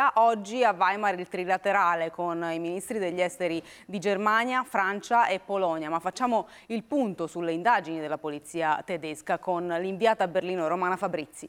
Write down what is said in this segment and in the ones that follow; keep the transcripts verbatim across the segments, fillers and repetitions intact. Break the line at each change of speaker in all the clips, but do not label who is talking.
Inizia oggi a Weimar il trilaterale con i ministri degli esteri di Germania, Francia e Polonia, ma facciamo il punto sulle indagini della polizia tedesca con l'inviata a Berlino Romana Fabrizi.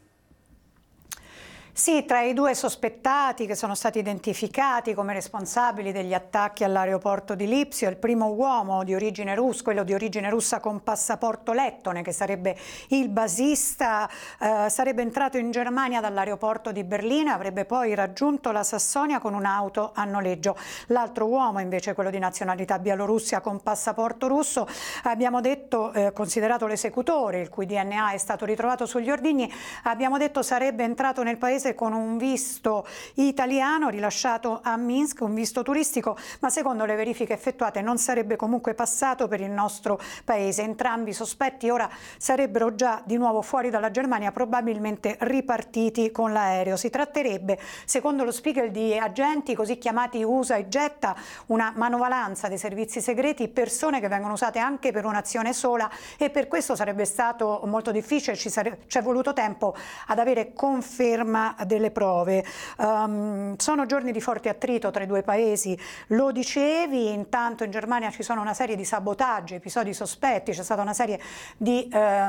Sì, tra i due sospettati che sono stati identificati come responsabili degli attacchi all'aeroporto di Lipsia, il primo uomo di origine russa, quello di origine russa con passaporto lettone, che sarebbe il basista, eh, sarebbe entrato in Germania dall'aeroporto di Berlino e avrebbe poi raggiunto la Sassonia con un'auto a noleggio. L'altro uomo, invece, quello di nazionalità bielorussia con passaporto russo, abbiamo detto, eh, considerato l'esecutore, il cui D N A è stato ritrovato sugli ordigni, abbiamo detto sarebbe entrato nel paese con un visto italiano rilasciato a Minsk, un visto turistico, ma secondo le verifiche effettuate non sarebbe comunque passato per il nostro paese. Entrambi i sospetti ora sarebbero già di nuovo fuori dalla Germania, probabilmente ripartiti con l'aereo. Si tratterebbe, secondo lo Spiegel, di agenti così chiamati usa e getta, una manovalanza dei servizi segreti, persone che vengono usate anche per un'azione sola, e per questo sarebbe stato molto difficile, ci è voluto tempo ad avere conferma delle prove. Um, sono giorni di forte attrito tra i due paesi, lo dicevi. Intanto in Germania ci sono una serie di sabotaggi, episodi sospetti, c'è stata una serie di,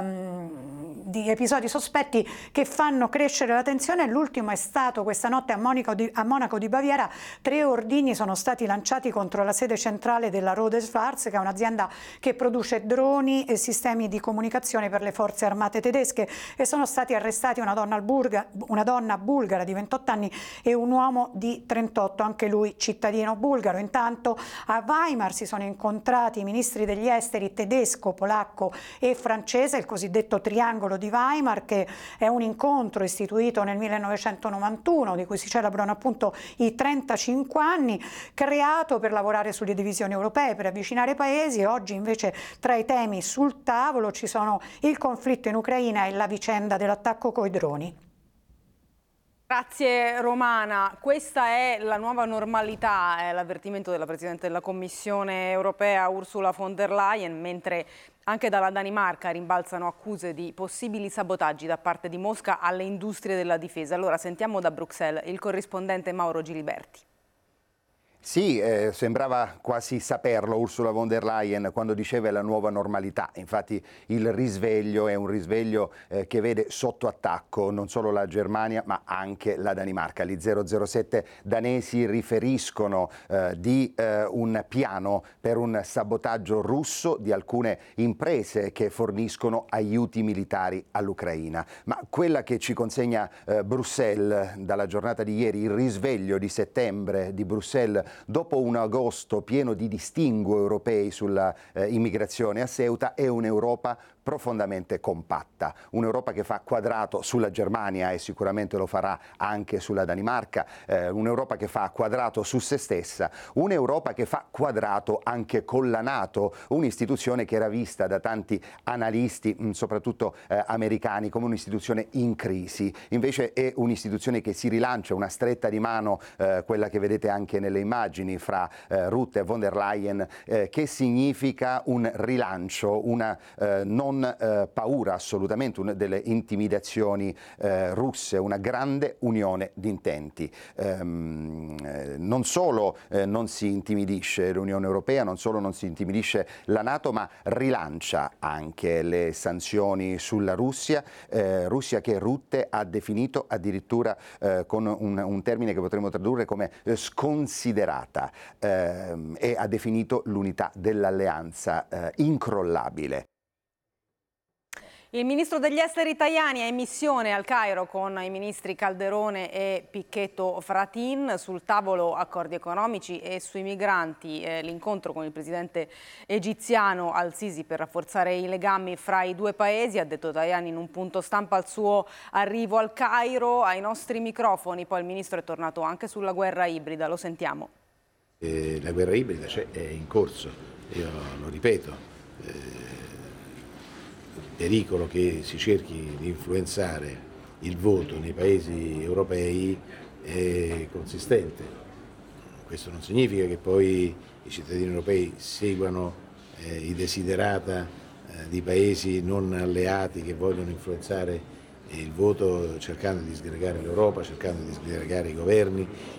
um, di episodi sospetti che fanno crescere la tensione. L'ultimo è stato questa notte a Monaco, di, a Monaco di Baviera. Tre ordigni sono stati lanciati contro la sede centrale della Rode-Schwarz, che è un'azienda che produce droni e sistemi di comunicazione per le forze armate tedesche, e sono stati arrestati una donna, burga, una donna bulgara di ventotto anni e un uomo di trentotto, anche lui cittadino bulgaro. Intanto a Weimar si sono incontrati i ministri degli esteri tedesco, polacco e francese, il cosiddetto triangolo di Weimar, che è un incontro istituito nel millenovecentonovantuno, di cui si celebrano appunto i trentacinque anni, creato per lavorare sulle divisioni europee, per avvicinare i paesi. Oggi invece tra i temi sul tavolo ci sono il conflitto in Ucraina e la vicenda dell'attacco coi droni.
Grazie Romana, questa è la nuova normalità, è l'avvertimento della Presidente della Commissione europea Ursula von der Leyen, mentre anche dalla Danimarca rimbalzano accuse di possibili sabotaggi da parte di Mosca alle industrie della difesa. Allora sentiamo da Bruxelles il corrispondente Mauro Giliberti.
Sì, eh, sembrava quasi saperlo Ursula von der Leyen quando diceva la nuova normalità. Infatti il risveglio è un risveglio eh, che vede sotto attacco non solo la Germania ma anche la Danimarca. Gli zero zero sette danesi riferiscono eh, di eh, un piano per un sabotaggio russo di alcune imprese che forniscono aiuti militari all'Ucraina. Ma quella che ci consegna eh, Bruxelles dalla giornata di ieri, il risveglio di settembre di Bruxelles, dopo un agosto pieno di distinguo europei sulla eh, immigrazione a Ceuta, è un'Europa profondamente compatta, un'Europa che fa quadrato sulla Germania e sicuramente lo farà anche sulla Danimarca, eh, un'Europa che fa quadrato su se stessa, un'Europa che fa quadrato anche con la NATO, un'istituzione che era vista da tanti analisti, mh, soprattutto eh, americani, come un'istituzione in crisi. Invece è un'istituzione che si rilancia, una stretta di mano, eh, quella che vedete anche nelle immagini fra eh, Rutte e von der Leyen, eh, che significa un rilancio, una eh, non eh, paura assolutamente un, delle intimidazioni eh, russe, una grande unione di intenti. Ehm, eh, non solo eh, non si intimidisce l'Unione Europea, non solo non si intimidisce la NATO, ma rilancia anche le sanzioni sulla Russia, eh, Russia che Rutte ha definito addirittura eh, con un, un termine che potremmo tradurre come eh, sconsiderata, eh, e ha definito l'unità dell'alleanza eh, incrollabile.
Il ministro degli esteri Tajani è in missione al Cairo con i ministri Calderone e Pichetto Fratin, sul tavolo accordi economici e sui migranti, eh, l'incontro con il presidente egiziano Al-Sisi per rafforzare i legami fra i due paesi, ha detto Tajani in un punto stampa al suo arrivo al Cairo. Ai nostri microfoni poi il ministro è tornato anche sulla guerra ibrida, lo sentiamo.
Eh, la guerra ibrida cioè, è in corso, io lo ripeto. Eh, Il pericolo che si cerchi di influenzare il voto nei paesi europei è consistente. Questo non significa che poi i cittadini europei seguano eh, i desiderata eh, di paesi non alleati che vogliono influenzare il voto cercando di sgregare l'Europa, cercando di sgregare i governi